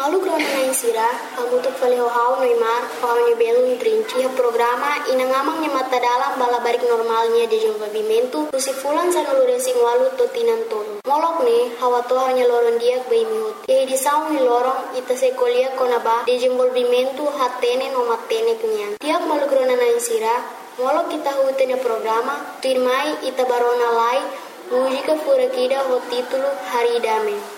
Malu krona na insira, amutuk fale hau noimar, hau ni belum trinci programa inangamang nya mata dalam balabarik normalnya de desenvolvimento, fulan sa nulurensing walu totinan tolo. Molok ne, hawa toha nya loron diak bai mihut. Yai di saung ni lorong, ita se kolia konaba, desenvolvimento hatene no matene kenyan. Tiak malu krona na insira, molok kita hutenya programa, tuirmai ita barona lai, mujika furakida ho titulo Hari Dame.